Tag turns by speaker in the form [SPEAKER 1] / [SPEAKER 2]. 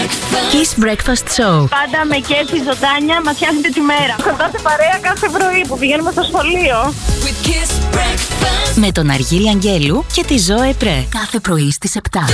[SPEAKER 1] Kiss Breakfast Show.
[SPEAKER 2] Πάντα με κέφι, ζωντάνια, μας φτιάχνετε τη μέρα. Κοντάτε παρέα κάθε πρωί που πηγαίνουμε στο σχολείο.
[SPEAKER 1] Με τον Αργύρι Αγγέλου και τη Ζωέ Πρέ. Κάθε πρωί στις 7.